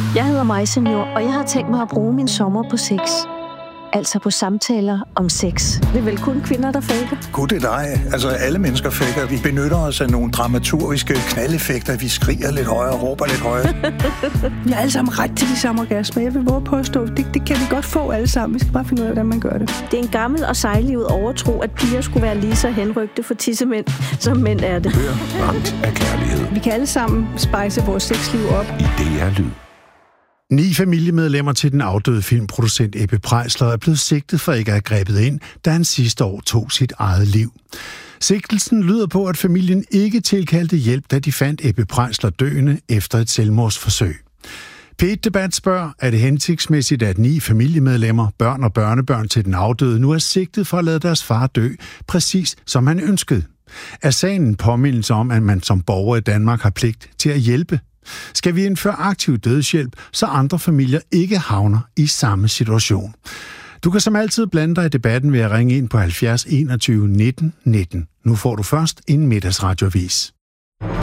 Jeg hedder Maja Senior, og jeg har tænkt mig at bruge min sommer på sex. Altså på samtaler om sex. Det er vel kun kvinder, der faker? Gud, det er dig. Altså, alle mennesker faker. Vi benytter os af nogle dramaturgiske knaldeffekter. Vi skriger lidt højere og råber lidt højere. Vi har alle sammen ret til de samme orgasmer. Jeg vil våge påstå, det kan vi godt få alle sammen. Vi skal bare finde ud af, hvordan man gør det. Det er en gammel og sejlivet overtro, at piger skulle være lige så henrygte for tissemænd, som mænd er det. Hør Ramt af kærlighed. Vi kan alle sammen spejse vores sexliv op. I DR Lyd. 9 familiemedlemmer til den afdøde filmproducent Ebbe Preisler er blevet sigtet for ikke at have grebet ind, da han sidste år tog sit eget liv. Sigtelsen lyder på, at familien ikke tilkaldte hjælp, da de fandt Ebbe Preisler døende efter et selvmordsforsøg. P1 Debat spørger, er det hensigtsmæssigt, at 9 familiemedlemmer, børn og børnebørn til den afdøde, nu er sigtet for at lade deres far dø, præcis som han ønskede? Er sagen en påmindelse om, at man som borger i Danmark har pligt til at hjælpe? Skal vi indføre aktiv dødshjælp, så andre familier ikke havner i samme situation? Du kan som altid blande dig i debatten ved at ringe ind på 70 21 19 19. Nu får du først en middagsradioavis.